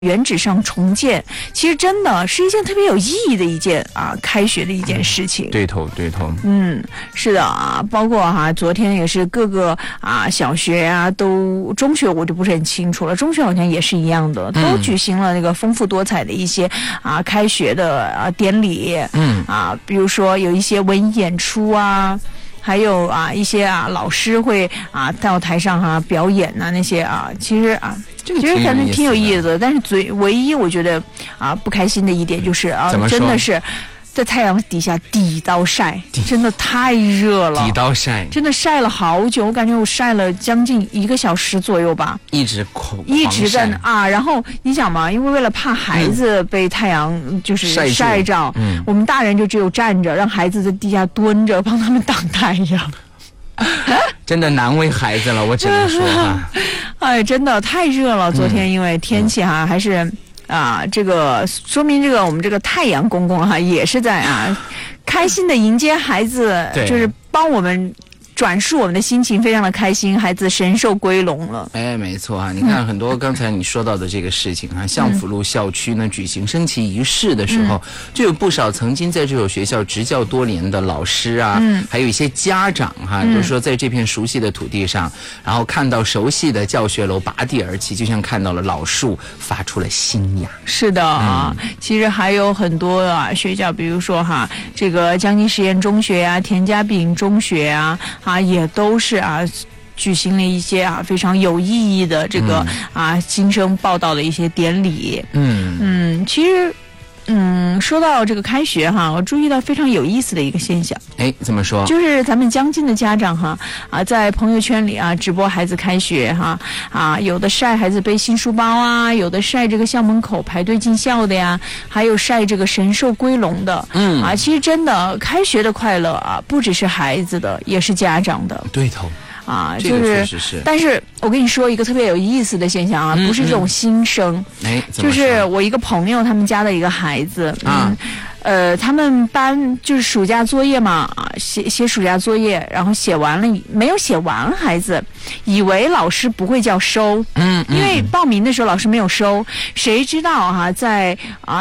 原址上重建，其实真的是一件特别有意义的一件开学的一件事情。 对头。 是的包括昨天也是各个小学都，中学我就不是很清楚了，中学好像也是一样的，都举行了那个丰富多彩的一些开学的典礼。比如说有一些文艺演出还有一些老师会到台上表演那些其实反正挺有意思的。但是唯一我觉得不开心的一点就是真的是在太阳底下抵刀晒，真的太热了。 抵刀晒， 真的晒了好久，我感觉我晒了将近1个小时左右吧，一直在然后你想嘛，因为为了怕孩子被太阳就是晒着，我们大人就只有站着，让孩子在地下蹲着，帮他们挡太阳。 真的难为孩子了，我只能说真的太热了。昨天因为天气还是这个说明我们这个太阳公公也是在开心的迎接孩子，就是帮我们转述我们的心情，非常的开心，孩子神兽归笼了。 没错你看很多刚才你说到的这个事情相府路校区呢举行升旗仪式的时候，就有不少曾经在这所学校执教多年的老师还有一些家长就是说在这片熟悉的土地上，然后看到熟悉的教学楼拔地而起，就像看到了老树发出了新芽。 是的其实还有很多学校，比如说这个江津实验中学田家炳中学也都是举行了一些非常有意义的这个新生报道的一些典礼。其实说到这个开学我注意到非常有意思的一个现象。 怎么说？ 就是咱们江津的家长在朋友圈里直播孩子开学有的晒孩子背新书包有的晒这个校门口排队进校的呀，还有晒这个神兽归笼的。其实真的开学的快乐不只是孩子的，也是家长的。 对头。 就是， 这个确实是。 但是我跟你说一个特别有意思的现象不是这种新生。就是我一个朋友他们家的一个孩子他们班就是暑假作业嘛写暑假作业，然后写完了没有写完，孩子以为老师不会叫收，因为报名的时候老师没有收，谁知道在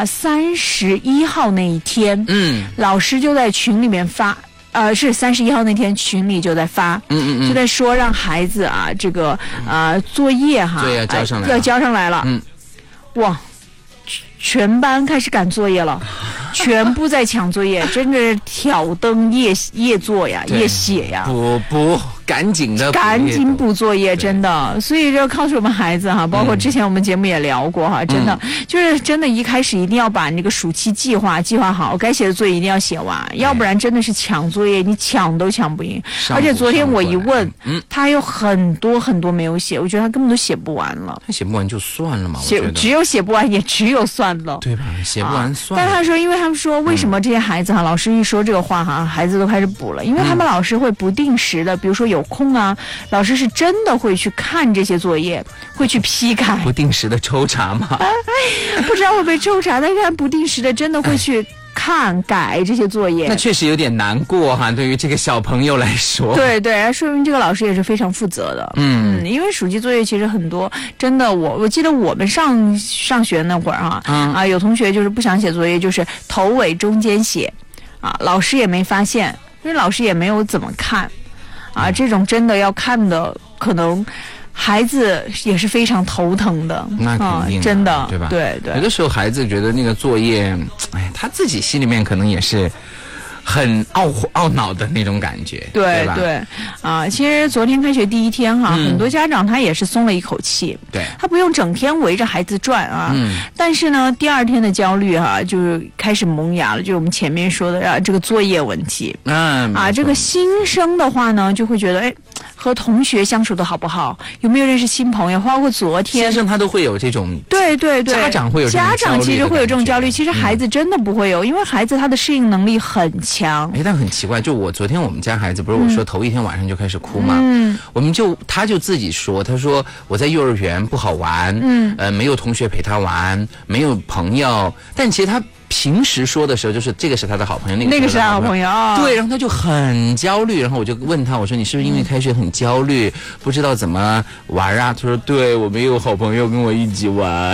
31号那一天老师就在群里面发。是31号那天群里就在发，就在说让孩子这个作业要交上来了， 要交上来了。哇，全班开始赶作业了，全部在抢作业，真的是挑灯夜做呀，夜写呀。 不赶紧补作业，真的。所以就告诉我们孩子包括之前我们节目也聊过真的就是真的一开始一定要把那个暑期计划好，该写的作业一定要写完，要不然真的是抢作业，你抢都抢不赢。而且昨天我一问他有很多很多没有写，我觉得他根本都写不完了。 他写不完就算了嘛， 只有写不完，也只有算了， 对吧？写不完算了。 但他说，因为他们说为什么这些孩子老师一说这个话孩子都开始补了，因为他们老师会不定时的，比如说有空老师是真的会去看这些作业，会去批改， 不定时的抽查吗？ 不知道会不会抽查，但是他不定时的真的会去看改这些作业。 那确实有点难过对于这个小朋友来说。 对，说明这个老师也是非常负责的。因为暑期作业其实很多，真的我记得我们上学那会儿有同学就是不想写作业，就是头尾中间写老师也没发现，因为老师也没有怎么看这种真的要看的，可能孩子也是非常头疼的。 那肯定真的， 对吧？ 对， 有的时候孩子觉得那个作业他自己心里面可能也是很懊恼的那种感觉。对其实昨天开学第一天很多家长他也是松了一口气。 对，他不用整天围着孩子转但是呢第二天的焦虑就是开始萌芽了，就是我们前面说的这个作业问题。这个新生的话呢就会觉得和同学相处的好不好，有没有认识新朋友，包括昨天新生他都会有这种。 对， 家长会有这种焦虑， 家长其实会有这种焦虑，其实孩子真的不会有，因为孩子他的适应能力很强。 但很奇怪，就昨天我们家孩子不是我说头一天晚上就开始哭吗？他就自己说，他说我在幼儿园不好玩，没有同学陪他玩，没有朋友，但其实他平时说的时候就是这个是他的好朋友，那个是他的好朋友。对，然后他就很焦虑，然后我就问他，我说你是不是因为开学很焦虑，不知道怎么玩啊？他说对，我没有好朋友跟我一起玩。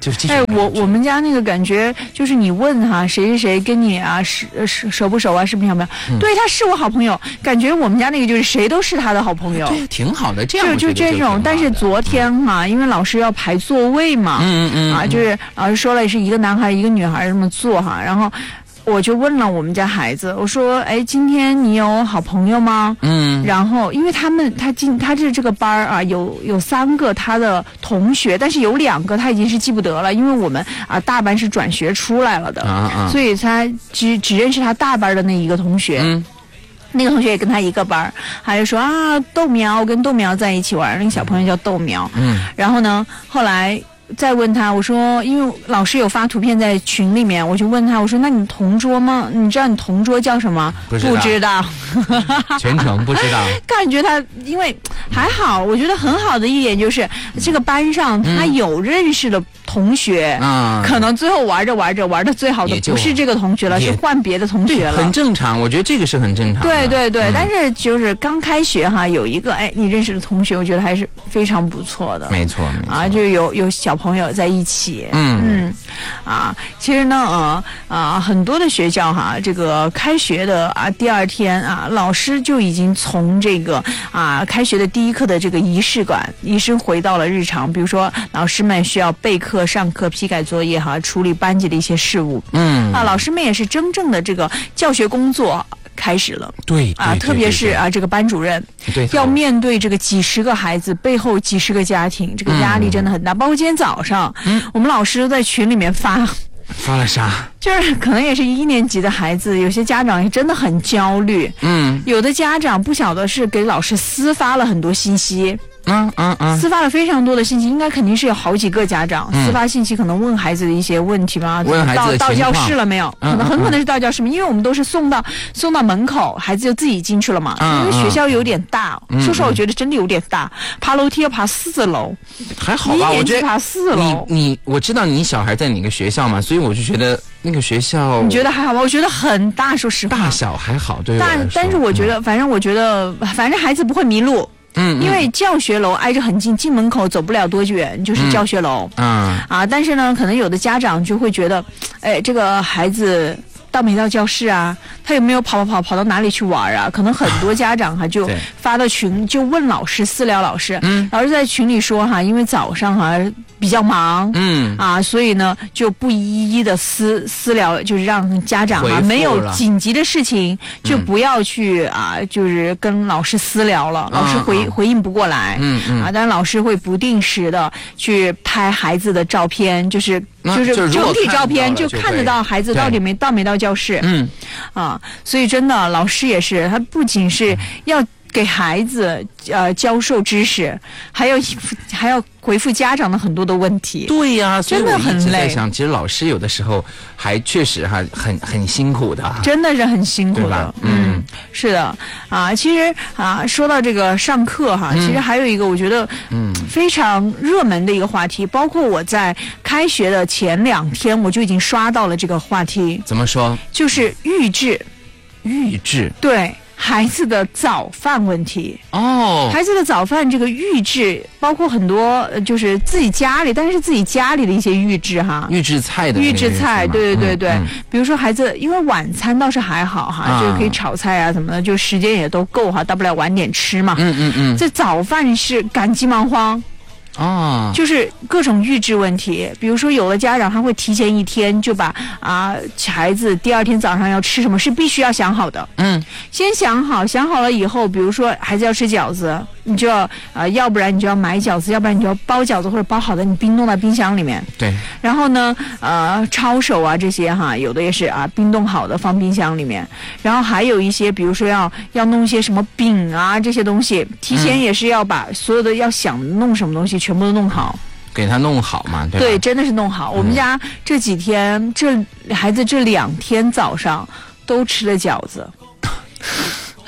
就是这种我们家那个感觉就是你问哈谁谁谁跟你啊熟不熟啊，是不是朋友？对，他是我好朋友，感觉我们家那个就是谁都是他的好朋友。 对，挺好的，这样就这种。但是昨天哈，因为老师要排座位嘛，就是老师说了是一个男孩一个女孩这么坐哈，然后我就问了我们家孩子，我说：“哎，今天你有好朋友吗？”然后因为他这个班啊，有3个他的同学，但是有2个他已经是记不得了，因为我们大班是转学出来了的，所以他只认识他大班的那一个同学。那个同学也跟他一个班，他就说豆苗，我跟豆苗在一起玩，那个小朋友叫豆苗。然后呢，后来再问他，我说，因为老师有发图片在群里面，我就问他，我说，那你同桌吗？你知道你同桌叫什么？不知道， 全程不知道。 感觉他因为还好，我觉得很好的一点就是这个班上他有认识的同学，可能最后玩的最好的不是这个同学了，是换别的同学了， 很正常，我觉得这个是很正常的。 对，但是就是刚开学哈，有一个你认识的同学，我觉得还是非常不错的。 没错就有小朋友在一起。其实呢很多的学校哈，这个开学的第2天老师就已经从这个开学的第1课的这个仪式回到了日常，比如说老师们需要备课、上课、批改作业哈，处理班级的一些事务。老师们也是真正的这个教学工作开始了。 对特别是这个班主任要面对这个几十个孩子背后几十个家庭，这个压力真的很大。包括今天早上我们老师都在群里面发了啥？ 就是可能也是1年级的孩子，有些家长也真的很焦虑。有的家长不晓得是给老师私发了很多信息。私发了非常多的信息，应该肯定是有好几个家长私发信息，可能问孩子的一些问题嘛， 问孩子的到教室了没有？很可能是到教室没，因为我们都是送到门口，孩子就自己进去了嘛。因为学校有点大，说实话，我觉得真的有点大，爬楼梯要爬4楼， 还好吧？我觉得爬4楼。 我知道你小孩在哪个学校嘛，所以我就觉得那个学校， 你觉得还好吧？我觉得很大，说实话。 大小还好，对。 但是我觉得，反正孩子不会迷路。因为教学楼挨着很近，进门口走不了多远就是教学楼。但是呢，可能有的家长就会觉得，这个孩子没到教室啊，他有没有跑到哪里去玩啊？可能很多家长就发到群，就问老师，私聊老师。老师在群里说因为早上比较忙，所以呢就不一一的私聊，就是让家长没有紧急的事情就不要去就是跟老师私聊了，老师回应不过来。但是老师会不定时的去拍孩子的照片，就是整体照片，就看得到孩子到底没到教室。所以真的老师也是，他不仅是要给孩子教授知识，还要回复家长的很多的问题。 对呀， 真的很累。 所以我一直在想，其实老师有的时候还确实很辛苦的， 真的是很辛苦的。是的其实说到这个上课其实还有一个我觉得非常热门的一个话题，包括我在开学的前2天我就已经刷到了这个话题。 怎么说？就是预制。对。孩子的早饭问题孩子的早饭这个预制包括很多就是自己家里，但是自己家里的一些预制预制菜的预制菜，对，比如说孩子因为晚餐倒是还好就是可以炒菜啊什么的，就时间也都够大不了晚点吃嘛。这早饭是赶急忙慌。就是各种预制问题，比如说有的家长他会提前1天就把孩子第2天早上要吃什么是必须要想好的。先想好了以后，比如说孩子要吃饺子，你就要要不然你就要买饺子，要不然你就要包饺子或者包好的你冻在冰箱里面。 对。 然后呢抄手这些有的也是冰冻好的放冰箱里面。然后还有一些比如说要弄一些什么饼这些东西，提前也是要把所有的要想弄什么东西全部都弄好， 给他弄好嘛，对吧？ 对，真的是弄好。我们家这几天孩子这2天早上都吃了饺子。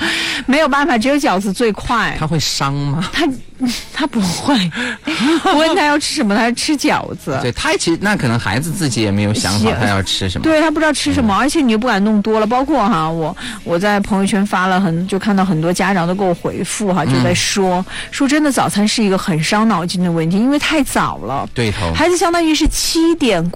没有办法，只有饺子最快。 他会伤吗？ 他不会。我问他要吃什么，他吃饺子。 对，他其实那可能孩子自己也没有想好他要吃什么。 对，他不知道吃什么，而且你又不敢弄多了。包括我在朋友圈发了就看到很多家长都给我回复就在说真的，早餐是一个很伤脑筋的问题，因为太早了。 对头， 孩子相当于是7点